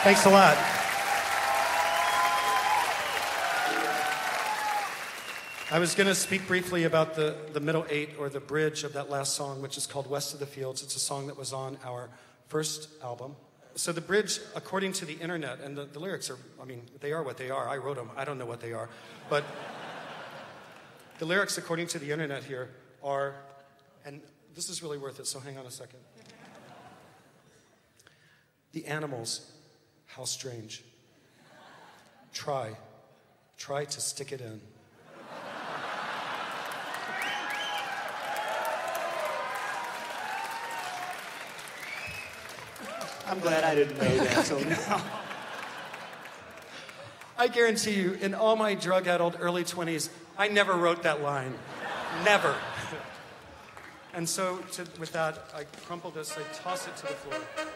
Thanks a lot. I was going to speak briefly about the middle eight, or the bridge of that last song, which is called West of the Fields. It's a song that was on our first album. So the bridge, according to the internet, and the lyrics are, I mean, they are what they are. I wrote them. I don't know what they are. But the lyrics, according to the internet here, are, and this is really worth it, so hang on a second. The animals, how strange. Try to stick it in. I'm glad I didn't know that till now. I guarantee you, in all my drug-addled early 20s, I never wrote that line. Never. And so, with that, I crumple this, I toss it to the floor.